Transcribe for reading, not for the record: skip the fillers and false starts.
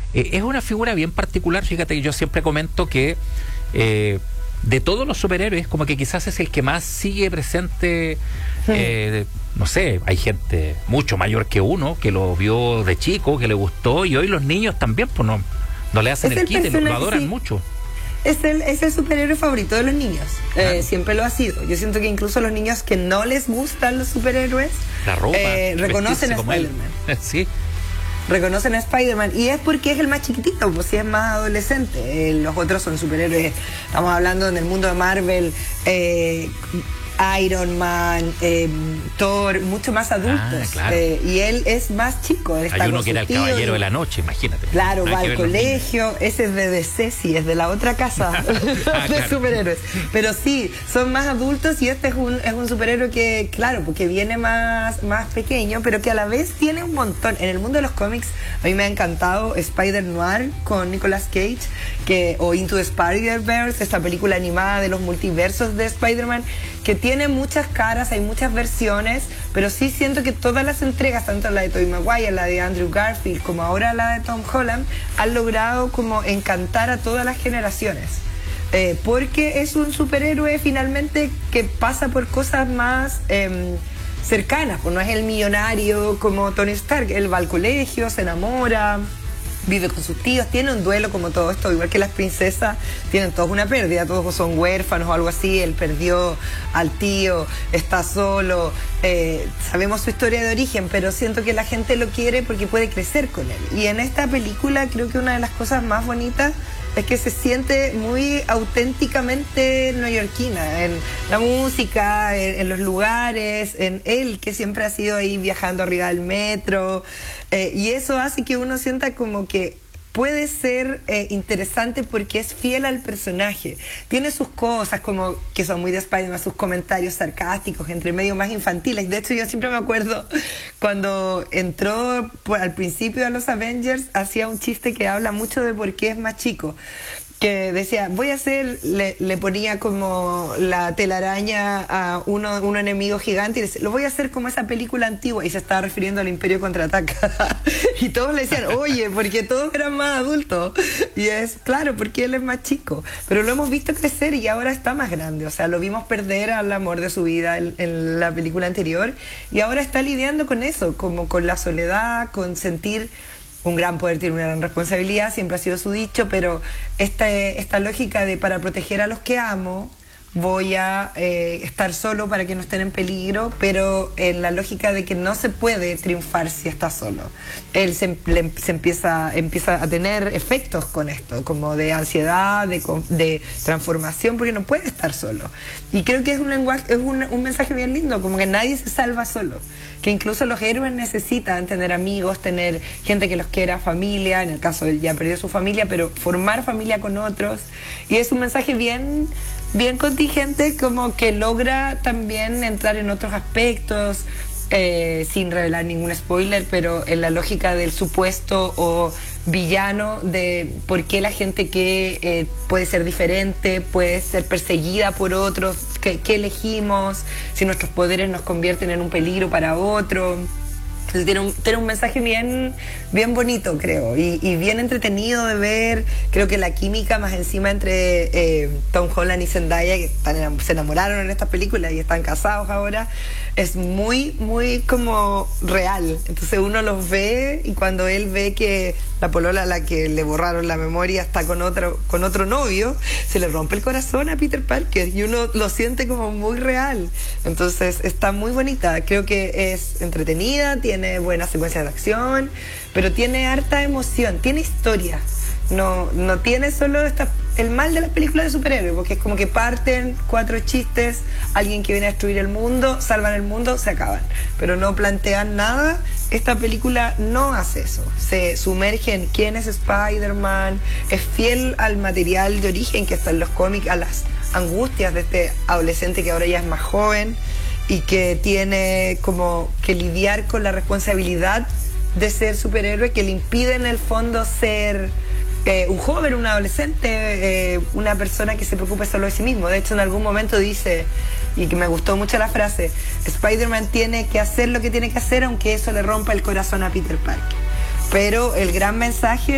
Es una figura bien particular. Fíjate que yo siempre comento que de todos los superhéroes, como que quizás es el que más sigue presente. No sé, hay gente mucho mayor que uno que lo vio de chico, que le gustó, y hoy los niños también, pues no le hacen el quite, lo adoran mucho. Es el superhéroe favorito de los niños. Siempre lo ha sido. Yo siento que incluso los niños que no les gustan los superhéroes, la ropa, reconocen a Spider-Man. Sí. Reconocen a Spider-Man, y es porque es el más chiquitito, pues si es más adolescente. Los otros son superhéroes, estamos hablando en el mundo de Marvel, Iron Man, Thor, mucho más adultos. Claro. Y él es más chico. Hay uno que era el caballero de la noche, imagínate. Claro, va al colegio. Ese es de DC, sí, es de la otra casa de superhéroes. Pero sí, son más adultos, y este es un superhéroe que, claro, porque viene más pequeño, pero que a la vez tiene un montón. En el mundo de los cómics, a mí me ha encantado Spider-Noir con Nicolas Cage, o Into the Spider-Verse, esta película animada de los multiversos de Spider-Man, que tiene muchas caras, hay muchas versiones, pero sí siento que todas las entregas, tanto la de Tobey Maguire, la de Andrew Garfield, como ahora la de Tom Holland, han logrado como encantar a todas las generaciones. Porque es un superhéroe finalmente que pasa por cosas más cercanas, pues no es el millonario como Tony Stark. Él va al colegio, se enamora, vive con sus tíos, tiene un duelo como todo esto, igual que las princesas tienen todos una pérdida, todos son huérfanos o algo así. Él perdió al tío, está solo, sabemos su historia de origen, pero siento que la gente lo quiere porque puede crecer con él. Y en esta película creo que una de las cosas más bonitas es que se siente muy auténticamente neoyorquina, en la música, en los lugares, en él, que siempre ha sido ahí viajando arriba del metro, y eso hace que uno sienta como que puede ser interesante porque es fiel al personaje. Tiene sus cosas como que son muy de Spider-Man, sus comentarios sarcásticos, entre medio más infantiles. De hecho, yo siempre me acuerdo cuando entró al principio de los Avengers, hacía un chiste que habla mucho de por qué es más chico, que decía, voy a hacer, le ponía como la telaraña a un enemigo gigante, y decía, lo voy a hacer como esa película antigua, y se estaba refiriendo al Imperio Contraataca. Y todos le decían, oye, porque todos eran más adultos. Y es, claro, porque él es más chico. Pero lo hemos visto crecer y ahora está más grande. O sea, lo vimos perder al amor de su vida en la película anterior, y ahora está lidiando con eso, como con la soledad, con sentir un gran poder tiene una gran responsabilidad, siempre ha sido su dicho, pero esta lógica de para proteger a los que amo, voy a estar solo para que no estén en peligro, pero en la lógica de que no se puede triunfar si está solo. Él se empieza a tener efectos con esto, como de ansiedad, de transformación, porque no puede estar solo. Y creo que es un mensaje bien lindo, como que nadie se salva solo, que incluso los héroes necesitan tener amigos, tener gente que los quiera, familia. En el caso de él ya perdió su familia, pero formar familia con otros, y es un mensaje bien contingente, como que logra también entrar en otros aspectos, sin revelar ningún spoiler, pero en la lógica del supuesto o villano de por qué la gente que puede ser diferente, puede ser perseguida por otros, qué elegimos, si nuestros poderes nos convierten en un peligro para otro. Entonces tiene un mensaje bien bonito, creo, y bien entretenido de ver. Creo que la química más encima entre Tom Holland y Zendaya, que se enamoraron en esta película y están casados ahora, es muy como real. Entonces uno los ve, y cuando él ve que la polola a la que le borraron la memoria está con otro novio, se le rompe el corazón a Peter Parker, y uno lo siente como muy real. Entonces está muy bonita, creo que es entretenida, tiene buenas secuencias de acción, pero tiene harta emoción, tiene historia. No tiene solo el mal de las películas de superhéroes, porque es como que parten 4 chistes, alguien que viene a destruir el mundo, salvan el mundo, se acaban, pero no plantean nada. Esta película no hace eso, se sumerge en quién es Spider-Man, es fiel al material de origen que está en los cómics, a las angustias de este adolescente que ahora ya es más joven y que tiene como que lidiar con la responsabilidad de ser superhéroe, que le impide en el fondo ser un joven, un adolescente, una persona que se preocupe solo de sí mismo. De hecho, en algún momento dice, y que me gustó mucho la frase, Spider-Man tiene que hacer lo que tiene que hacer, aunque eso le rompa el corazón a Peter Parker. Pero el gran mensaje